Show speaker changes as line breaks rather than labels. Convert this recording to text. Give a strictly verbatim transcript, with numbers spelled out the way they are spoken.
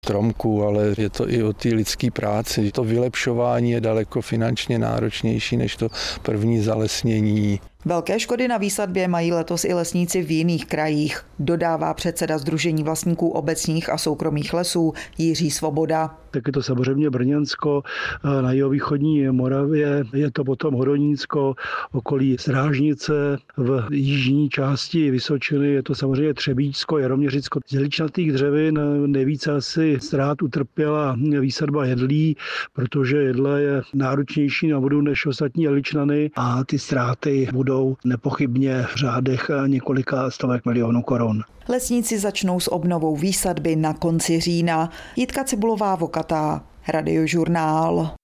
stromků, ale je to i o té lidské práci. To vylepšování je daleko finančně náročnější než to první zalesnění.
Velké škody na výsadbě mají letos i lesníci v jiných krajích, dodává předseda Sdružení vlastníků obecních a soukromých lesů Jiří Svoboda.
Tak je to samozřejmě Brněnsko, na jihovýchodní Moravě, je to potom Hodonícko, okolí Strážnice, v jižní části Vysočiny je to samozřejmě Třebíčsko, Jaroměřicko. Z jeličnatých dřevin nejvíce asi ztrát utrpěla výsadba jedlí, protože jedle je náročnější na vodu než ostatní jeličnany a ty ztráty budou nepochybně v řádech několika stovek milionů korun.
Lesníci začnou s obnovou výsadby na konci října. Jitka Cibulová Vokatá, Radiožurnál.